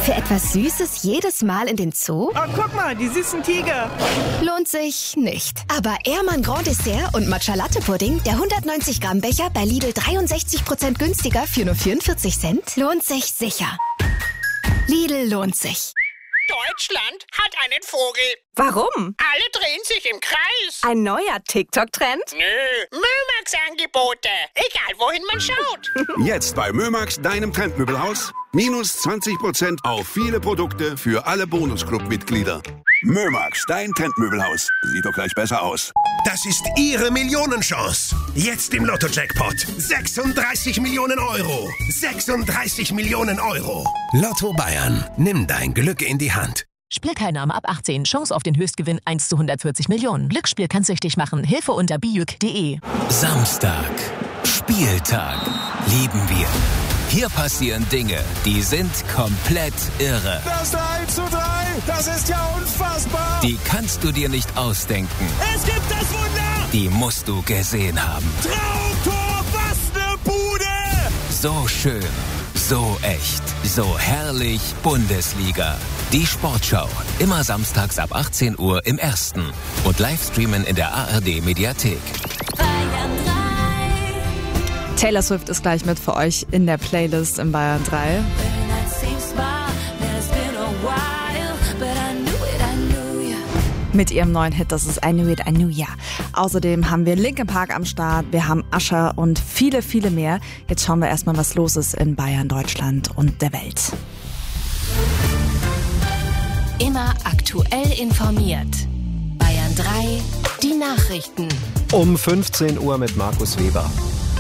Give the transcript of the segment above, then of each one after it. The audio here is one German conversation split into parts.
Für etwas Süßes jedes Mal in den Zoo? Oh, guck mal, die süßen Tiger. Lohnt sich nicht. Aber Ehrmann Grand Dessert und Matcha Latte Pudding, der 190 Gramm Becher bei Lidl 63% günstiger für nur 44 Cent, lohnt sich sicher. Lidl lohnt sich. Deutschland hat einen Vogel. Warum? Alle drehen sich im Kreis. Ein neuer TikTok-Trend? Nö, Mömax-Angebote. Egal, wohin man schaut. Jetzt bei Mömax, deinem Trendmöbelhaus. Minus 20% auf viele Produkte für alle Bonusclub-Mitglieder. Mömax, dein Trendmöbelhaus. Sieht doch gleich besser aus. Das ist Ihre Millionenchance. Jetzt im Lotto-Jackpot. 36 Millionen Euro. 36 Millionen Euro. Lotto Bayern. Nimm dein Glück in die Hand. Spielteilnahme ab 18. Chance auf den Höchstgewinn 1 zu 140 Millionen. Glücksspiel kann süchtig machen. Hilfe unter bijuk.de. Samstag. Spieltag. Lieben wir. Hier passieren Dinge, die sind komplett irre. Das 3:3, das ist ja unfassbar. Die kannst du dir nicht ausdenken. Es gibt das Wunder. Die musst du gesehen haben. Traumtor, was ne Bude. So schön, so echt, so herrlich Bundesliga. Die Sportschau, immer samstags ab 18 Uhr im Ersten. Und Livestreamen in der ARD-Mediathek. Taylor Swift ist gleich mit für euch in der Playlist in Bayern 3. Mit ihrem neuen Hit, das ist I Knew It, I Knew Ya. Außerdem haben wir Linkin Park am Start, wir haben Usher und viele, viele mehr. Jetzt schauen wir erstmal, was los ist in Bayern, Deutschland und der Welt. Immer aktuell informiert. Bayern 3, die Nachrichten. Um 15 Uhr mit Markus Weber.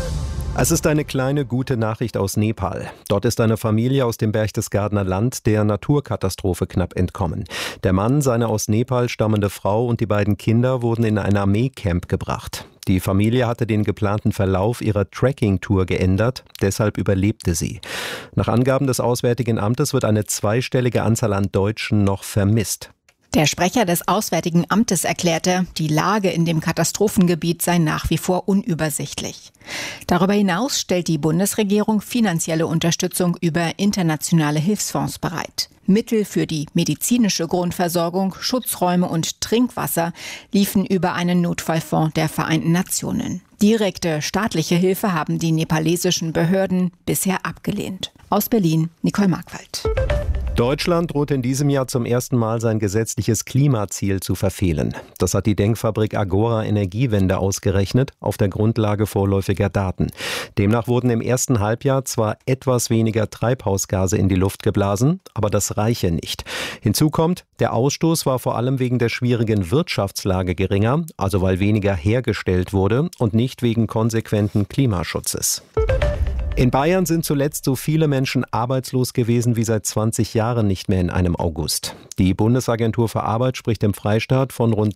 Es ist eine kleine gute Nachricht aus Nepal. Dort ist eine Familie aus dem Berchtesgadener Land der Naturkatastrophe knapp entkommen. Der Mann, seine aus Nepal stammende Frau und die beiden Kinder wurden in ein Armeecamp gebracht. Die Familie hatte den geplanten Verlauf ihrer Trekking-Tour geändert, deshalb überlebte sie. Nach Angaben des Auswärtigen Amtes wird eine zweistellige Anzahl an Deutschen noch vermisst. Der Sprecher des Auswärtigen Amtes erklärte, die Lage in dem Katastrophengebiet sei nach wie vor unübersichtlich. Darüber hinaus stellt die Bundesregierung finanzielle Unterstützung über internationale Hilfsfonds bereit. Mittel für die medizinische Grundversorgung, Schutzräume und Trinkwasser liefen über einen Notfallfonds der Vereinten Nationen. Direkte staatliche Hilfe haben die nepalesischen Behörden bisher abgelehnt. Aus Berlin, Nicole Markwald. Deutschland droht in diesem Jahr zum ersten Mal sein gesetzliches Klimaziel zu verfehlen. Das hat die Denkfabrik Agora Energiewende ausgerechnet, auf der Grundlage vorläufiger Daten. Demnach wurden im ersten Halbjahr zwar etwas weniger Treibhausgase in die Luft geblasen, aber das reiche nicht. Hinzu kommt, der Ausstoß war vor allem wegen der schwierigen Wirtschaftslage geringer, also weil weniger hergestellt wurde und nicht wegen konsequenten Klimaschutzes. In Bayern sind zuletzt so viele Menschen arbeitslos gewesen wie seit 20 Jahren nicht mehr in einem August. Die Bundesagentur für Arbeit spricht im Freistaat von rund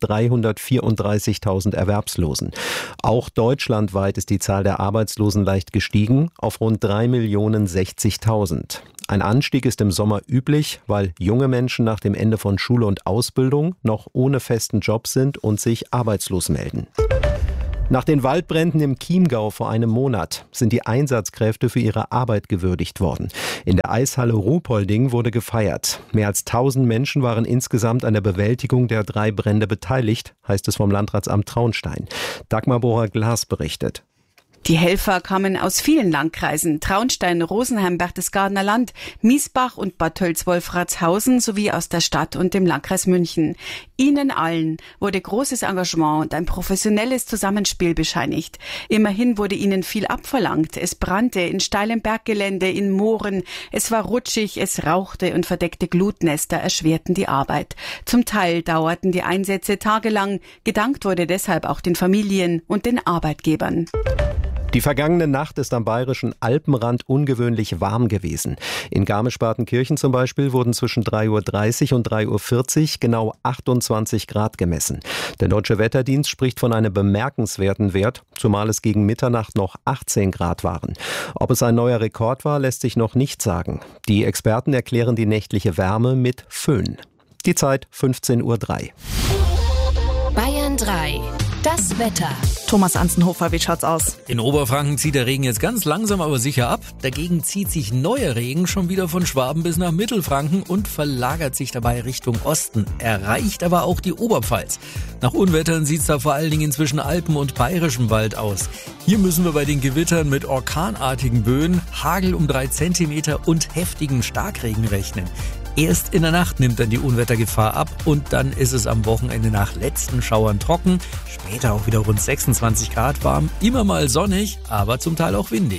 334.000 Erwerbslosen. Auch deutschlandweit ist die Zahl der Arbeitslosen leicht gestiegen auf rund 3.060.000. Ein Anstieg ist im Sommer üblich, weil junge Menschen nach dem Ende von Schule und Ausbildung noch ohne festen Job sind und sich arbeitslos melden. Nach den Waldbränden im Chiemgau vor einem Monat sind die Einsatzkräfte für ihre Arbeit gewürdigt worden. In der Eishalle Ruhpolding wurde gefeiert. Mehr als 1000 Menschen waren insgesamt an der Bewältigung der 3 Brände beteiligt, heißt es vom Landratsamt Traunstein. Dagmar Bohrer-Glas berichtet. Die Helfer kamen aus vielen Landkreisen, Traunstein, Rosenheim, Berchtesgadener Land, Miesbach und Bad Tölz-Wolfratshausen sowie aus der Stadt und dem Landkreis München. Ihnen allen wurde großes Engagement und ein professionelles Zusammenspiel bescheinigt. Immerhin wurde ihnen viel abverlangt. Es brannte in steilem Berggelände, in Mooren, es war rutschig, es rauchte und verdeckte Glutnester erschwerten die Arbeit. Zum Teil dauerten die Einsätze tagelang, gedankt wurde deshalb auch den Familien und den Arbeitgebern. Die vergangene Nacht ist am bayerischen Alpenrand ungewöhnlich warm gewesen. In Garmisch-Partenkirchen zum Beispiel wurden zwischen 3.30 Uhr und 3.40 Uhr genau 28 Grad gemessen. Der Deutsche Wetterdienst spricht von einem bemerkenswerten Wert, zumal es gegen Mitternacht noch 18 Grad waren. Ob es ein neuer Rekord war, lässt sich noch nicht sagen. Die Experten erklären die nächtliche Wärme mit Föhn. Die Zeit 15.03 Uhr. Bayern 3. Das Wetter. Thomas Anzenhofer, wie schaut's aus? In Oberfranken zieht der Regen jetzt ganz langsam, aber sicher ab. Dagegen zieht sich neuer Regen schon wieder von Schwaben bis nach Mittelfranken und verlagert sich dabei Richtung Osten. Erreicht aber auch die Oberpfalz. Nach Unwettern sieht's da vor allen Dingen zwischen Alpen und Bayerischem Wald aus. Hier müssen wir bei den Gewittern mit orkanartigen Böen, Hagel um 3 Zentimeter und heftigem Starkregen rechnen. Erst in der Nacht nimmt dann die Unwettergefahr ab und dann ist es am Wochenende nach letzten Schauern trocken. Später auch wieder rund 26 Grad warm, immer mal sonnig, aber zum Teil auch windig.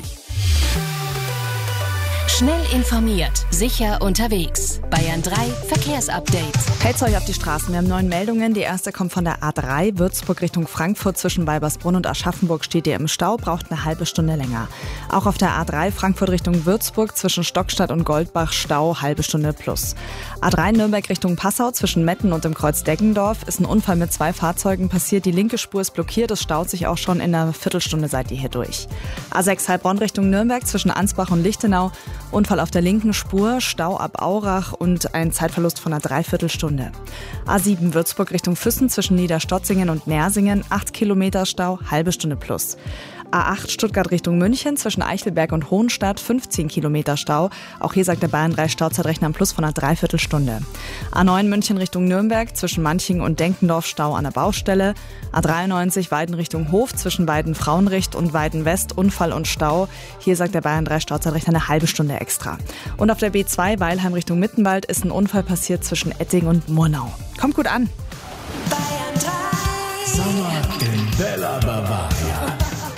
Schnell informiert, sicher unterwegs. Bayern 3 Verkehrsupdate. Hält's euch auf die Straßen. Wir haben 9 Meldungen. Die erste kommt von der A3, Würzburg Richtung Frankfurt. Zwischen Weibersbrunn und Aschaffenburg steht ihr im Stau, braucht eine halbe Stunde länger. Auch auf der A3, Frankfurt Richtung Würzburg, zwischen Stockstadt und Goldbach, Stau, halbe Stunde plus. A3 Nürnberg Richtung Passau, zwischen Metten und dem Kreuz Deggendorf, ist ein Unfall mit 2 Fahrzeugen passiert. Die linke Spur ist blockiert, es staut sich auch schon in einer Viertelstunde seid ihr hier durch. A6 Heilbronn Richtung Nürnberg, zwischen Ansbach und Lichtenau, Unfall auf der linken Spur, Stau ab Aurach und ein Zeitverlust von einer Dreiviertelstunde. A7 Würzburg Richtung Füssen zwischen Niederstotzingen und Nersingen, 8 Kilometer Stau, halbe Stunde plus. A8 Stuttgart Richtung München zwischen Eichelberg und Hohenstadt, 15 Kilometer Stau. Auch hier sagt der Bayern 3 Stauzeitrechner am Plus von einer Dreiviertelstunde. A9 München Richtung Nürnberg zwischen Manching und Denkendorf, Stau an der Baustelle. A93 Weiden Richtung Hof zwischen Weiden-Frauenricht und Weiden-West, Unfall und Stau. Hier sagt der Bayern 3 Stauzeitrechner eine halbe Stunde extra. Und auf der B2 Weilheim Richtung Mittenwald ist ein Unfall passiert zwischen Etting und Murnau. Kommt gut an. Bayern 3. Sommer in Bella Bavaria.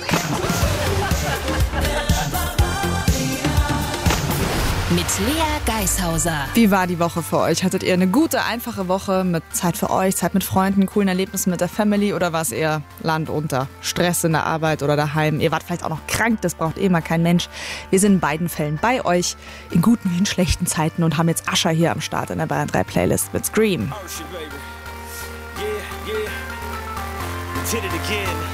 Mit Lea Geishauser. Wie war die Woche für euch? Hattet ihr eine gute, einfache Woche mit Zeit für euch, Zeit mit Freunden, coolen Erlebnissen mit der Family oder war es eher Land unter? Stress in der Arbeit oder daheim? Ihr wart vielleicht auch noch krank, das braucht mal kein Mensch. Wir sind in beiden Fällen bei euch, in guten wie in schlechten Zeiten und haben jetzt Usher hier am Start in der Bayern 3 Playlist mit Scream. Oh shit, baby. Yeah, yeah. Did it again.